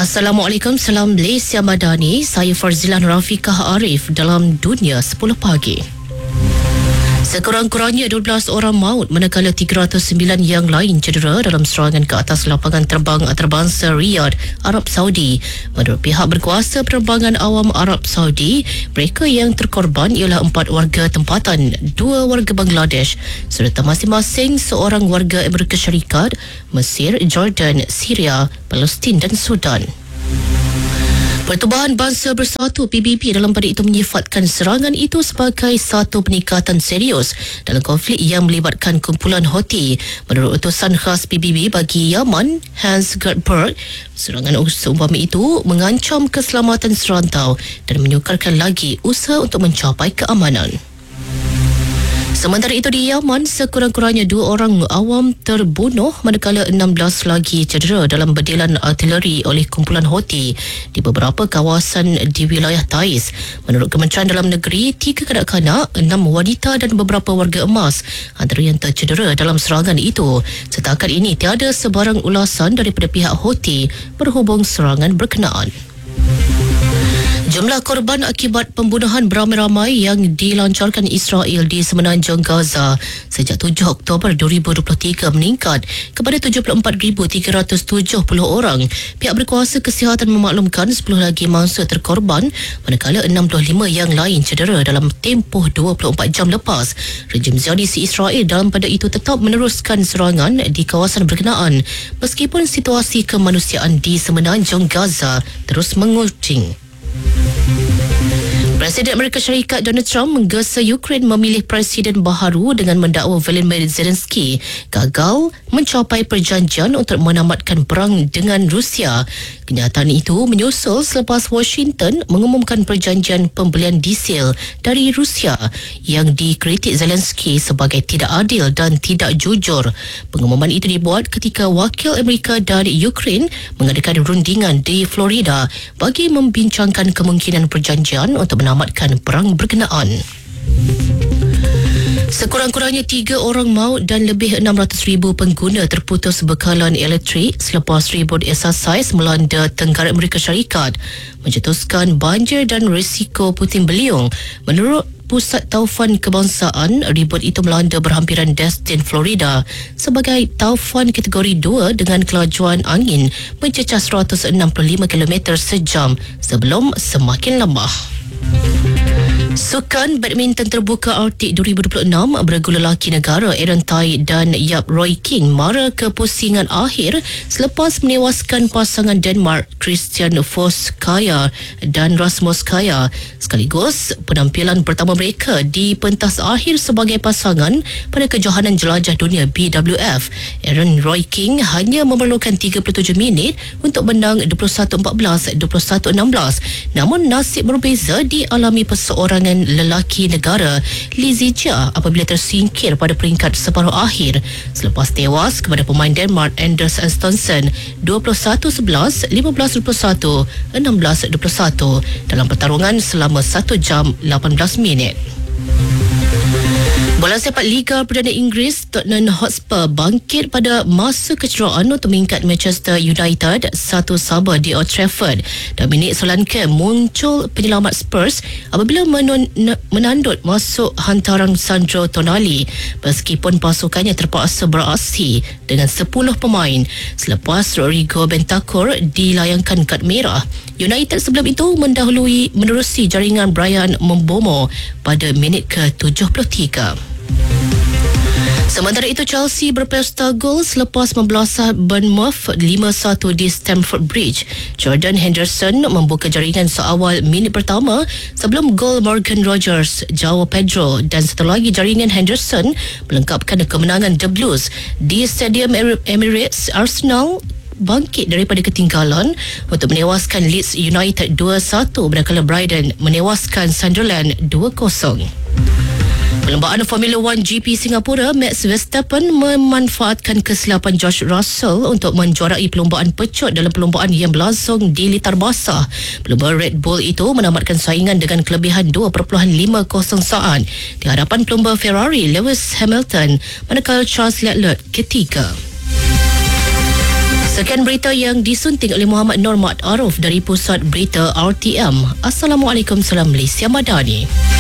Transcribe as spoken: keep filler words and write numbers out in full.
Assalamualaikum, salam Malaysia Madani. Saya Farzilan Rafiqah Arif dalam Dunia sepuluh Pagi. Sekurang-kurangnya dua belas orang maut manakala tiga ratus sembilan yang lain cedera dalam serangan ke atas lapangan terbang antarabangsa Riyadh, Arab Saudi. Menurut pihak berkuasa penerbangan awam Arab Saudi, mereka yang terkorban ialah empat warga tempatan, dua warga Bangladesh serta masing-masing seorang warga Amerika Syarikat, Mesir, Jordan, Syria, Palestin dan Sudan. Pertubuhan Bangsa Bersatu P B B dalam pada itu menyifatkan serangan itu sebagai satu peningkatan serius dalam konflik yang melibatkan kumpulan Houthi. Menurut utusan khas P B B bagi Yaman, Hans Gert Berg, serangan seumpama itu mengancam keselamatan serantau dan menyukarkan lagi usaha untuk mencapai keamanan. Sementara itu di Yaman, sekurang-kurangnya dua orang awam terbunuh manakala enam belas lagi cedera dalam bedilan artileri oleh kumpulan Houthi di beberapa kawasan di wilayah Taiz. Menurut Kementerian Dalam Negeri, tiga kanak-kanak, enam wanita dan beberapa warga emas antara yang tercedera dalam serangan itu. Setakat ini tiada sebarang ulasan daripada pihak Houthi berhubung serangan berkenaan. Jumlah korban akibat pembunuhan beramai-ramai yang dilancarkan Israel di semenanjung Gaza sejak tujuh Oktober dua ribu dua puluh tiga meningkat kepada tujuh puluh empat ribu tiga ratus tujuh puluh orang. Pihak berkuasa kesihatan memaklumkan sepuluh lagi mangsa terkorban manakala enam puluh lima yang lain cedera dalam tempoh dua puluh empat jam lepas. Rejim Zionis Israel dalam pada itu tetap meneruskan serangan di kawasan berkenaan meskipun situasi kemanusiaan di semenanjung Gaza terus mengucing. Presiden Amerika Syarikat Donald Trump menggesa Ukraine memilih presiden baharu dengan mendakwa Volodymyr Zelensky gagal mencapai perjanjian untuk menamatkan perang dengan Rusia. Kenyataan itu menyusul selepas Washington mengumumkan perjanjian pembelian diesel dari Rusia yang dikritik Zelensky sebagai tidak adil dan tidak jujur. Pengumuman itu dibuat ketika wakil Amerika dari Ukraine mengadakan rundingan di Florida bagi membincangkan kemungkinan perjanjian untuk menamatkan perang berkenaan. Sekurang-kurangnya tiga orang maut dan lebih enam ratus ribu pengguna terputus bekalan elektrik selepas ribut exercise melanda Tenggara Amerika Syarikat, mencetuskan banjir dan risiko puting beliung. Menurut Pusat Taufan Kebangsaan, ribut itu melanda berhampiran Destin, Florida sebagai taufan kategori dua dengan kelajuan angin mencecah seratus enam puluh lima kilometer sejam sebelum semakin lemah. Sukan badminton terbuka Arctic dua ribu dua puluh enam, beregu lelaki negara Aaron Tai dan Yap Roy King mara ke pusingan akhir selepas menewaskan pasangan Denmark Christian Foskaya dan Rasmus Kaya. Sekaligus penampilan pertama mereka di pentas akhir sebagai pasangan pada kejohanan jelajah dunia B W F. Aaron Roy King hanya memerlukan tiga puluh tujuh minit untuk menang dua puluh satu empat belas, dua puluh satu enam belas. Namun nasib berbeza dialami perseorangan lelaki negara Lee Zijia apabila tersingkir pada peringkat separuh akhir selepas tewas kepada pemain Denmark Anders Antonsen dua puluh satu sebelas, lima belas dua puluh satu, enam belas dua puluh satu dalam pertarungan selama satu jam lapan belas minit. Bola sepak Liga Perdana Inggeris, Tottenham Hotspur bangkit pada masa kecederaan untuk mengikat Manchester United satu sama di Old Trafford. Dominic Solanke muncul penyelamat Spurs apabila menun- menandut masuk hantaran Sandro Tonali meskipun pasukannya terpaksa beraksi dengan sepuluh pemain selepas Rodrigo Bentancur dilayangkan kad merah. United sebelum itu mendahului menerusi jaringan Brian Mbeumo pada minit ke tujuh puluh tiga. Sementara itu, Chelsea berpesta gol selepas membelasah Bournemouth lima satu di Stamford Bridge. Jordan Henderson membuka jaringan seawal minit pertama sebelum gol Morgan Rogers, Joao Pedro dan satu lagi jaringan Henderson melengkapkan kemenangan The Blues. Di Stadium Emirates, Arsenal bangkit daripada ketinggalan untuk menewaskan Leeds United dua satu manakala Brighton menewaskan Sunderland dua kosong. Perlombaan Formula One G P Singapura, Max Verstappen memanfaatkan kesilapan George Russell untuk menjuarai perlombaan pecut dalam perlombaan yang berlangsung di litar basah. Pelumba Red Bull itu menamatkan saingan dengan kelebihan dua perpuluhan lima kosong saat di hadapan pelumba Ferrari Lewis Hamilton manakala Charles Leclerc ketiga. Sekian berita yang disunting oleh Muhammad Normat Arif dari Pusat Berita R T M. Assalamualaikum, salam Malaysia Madani.